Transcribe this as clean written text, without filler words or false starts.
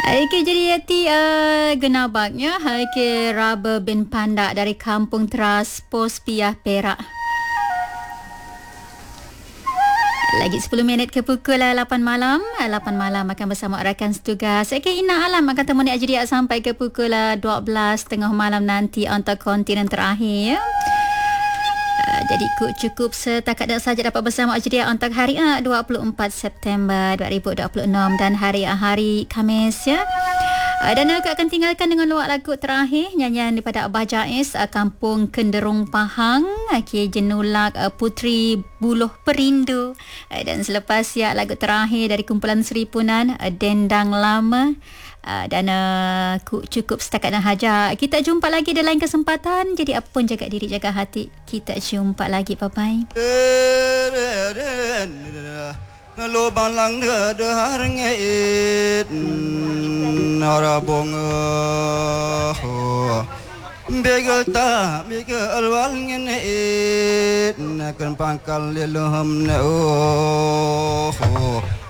Okey, jadi yati genabaknya Okey, Raba bin Pandak dari Kampung Teras, Pos Piah Perak. Lagi 10 minit ke pukul 8 malam. 8 malam akan bersama rakan setugas. Okey, Ina Alam akan temani Ajriah sampai ke pukul 12 tengah malam nanti untuk kontinen terakhir. Jadi cukup setakat dah saja dapat bersama Ajriah untuk hari 24 September 2026 dan hari Khamis ya. Dan aku akan tinggalkan dengan luak lagu terakhir nyanyian daripada Abah Jais, Kampung Kenderung Pahang, Jenulak Putri Buluh Perindu. Dan selepas ya lagu terakhir dari kumpulan Seri Punan, Dendang Lama. Dan cukup setakat dan haja. Kita jumpa lagi di lain kesempatan. Jadi apa pun jaga diri, jaga hati. Kita jumpa lagi. Bye-bye. Lubang lang de harngait narabong begal ta begal wal ngene nakon pangkal lelham ne